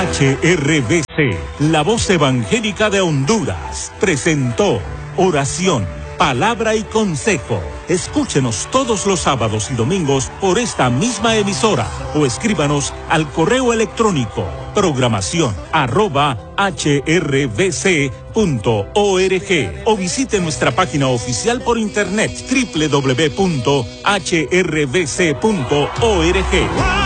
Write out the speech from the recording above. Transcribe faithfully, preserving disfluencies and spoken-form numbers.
H R V C, la voz evangélica de Honduras, presentó Oración, Palabra y Consejo. Escúchenos todos los sábados y domingos por esta misma emisora o escríbanos al correo electrónico programación arroba hrvc punto org o visite nuestra página oficial por internet doble u doble u doble u punto h r v c punto org.